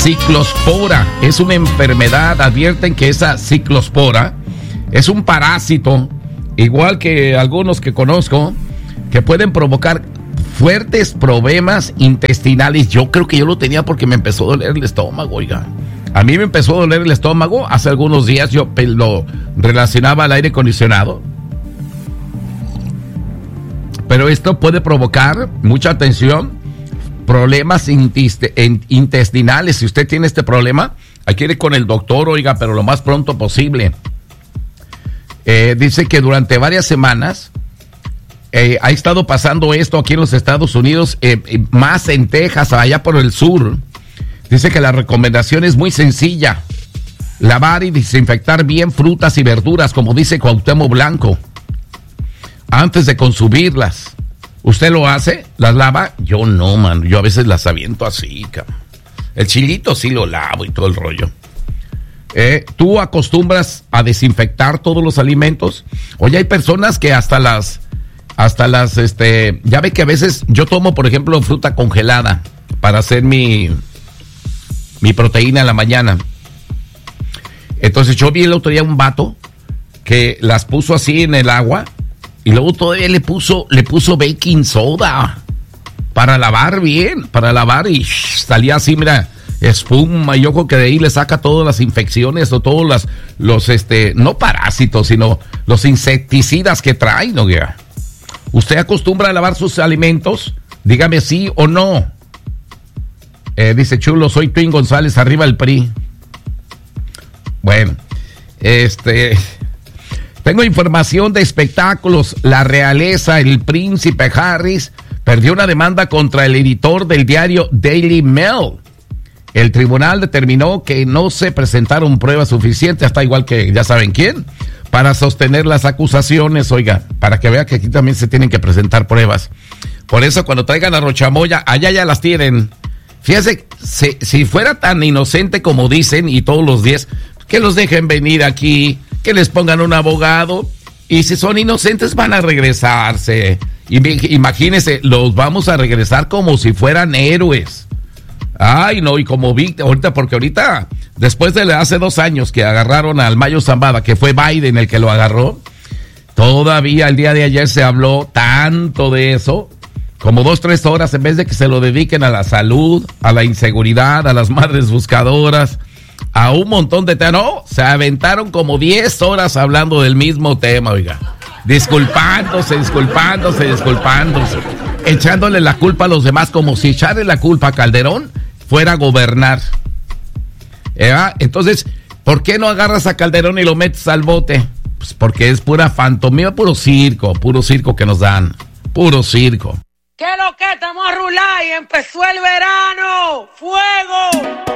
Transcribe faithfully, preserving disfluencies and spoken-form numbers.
ciclospora. Es una enfermedad. Advierten que esa ciclospora es un parásito, igual que algunos que conozco, que pueden provocar fuertes problemas intestinales. Yo creo que yo lo tenía porque me empezó a doler el estómago, oiga. A mí me empezó a doler el estómago hace algunos días. Yo lo relacionaba al aire acondicionado. Pero esto puede provocar, mucha atención, problemas intestinales. Si usted tiene este problema, hay que ir con el doctor, oiga, pero lo más pronto posible. Eh, dice que durante varias semanas eh, ha estado pasando esto aquí en los Estados Unidos, eh, más en Texas, allá por el sur. Dice que la recomendación es muy sencilla: lavar y desinfectar bien frutas y verduras, como dice Cuauhtémoc Blanco, antes de consumirlas. ¿Usted lo hace? ¿Las lava? Yo no, man. Yo a veces las aviento así, cabrón. El chilito sí lo lavo y todo el rollo. Eh, ¿Tú acostumbras a desinfectar todos los alimentos? Oye, hay personas que hasta las, hasta las, este, ya ve que a veces yo tomo, por ejemplo, fruta congelada para hacer mi, mi proteína en la mañana. Entonces yo vi el otro día un vato que las puso así en el agua y luego todavía le puso, le puso baking soda para lavar bien, para lavar, y shh, salía así, mira, espuma. Yo creo que de ahí le saca todas las infecciones o todos las, los, este, no parásitos, sino los insecticidas que traen, ¿no? ¿Usted acostumbra a lavar sus alimentos? Dígame sí o no. Eh, dice Chulo, soy Twin González, arriba el P R I. Bueno, este... tengo información de espectáculos. La realeza, el príncipe Harris, perdió una demanda contra el editor del diario Daily Mail. El tribunal determinó que no se presentaron pruebas suficientes, hasta igual que ya saben quién, para sostener las acusaciones. Oiga, para que vea que aquí también se tienen que presentar pruebas. Por eso cuando traigan a Rochamoya, allá ya las tienen. Fíjense, si, si fuera tan inocente como dicen, y todos los días, que los dejen venir aquí, que les pongan un abogado, y si son inocentes van a regresarse. Y imagínense, los vamos a regresar como si fueran héroes. Ay, no, y como víctima, ahorita, porque ahorita, después de hace dos años que agarraron al Mayo Zambada, que fue Biden el que lo agarró, todavía el día de ayer se habló tanto de eso, como dos, tres horas, en vez de que se lo dediquen a la salud, a la inseguridad, a las madres buscadoras, a un montón de temas. No, se aventaron como diez horas hablando del mismo tema, oiga. Disculpándose, disculpándose, disculpándose. Echándole la culpa a los demás, como si echarle la culpa a Calderón fuera a gobernar. ¿Eh? Entonces, ¿por qué no agarras a Calderón y lo metes al bote? Pues porque es pura fantomía, puro circo, puro circo que nos dan. Puro circo. ¿Qué es lo que estamos a rular y empezó el verano? ¡Fuego!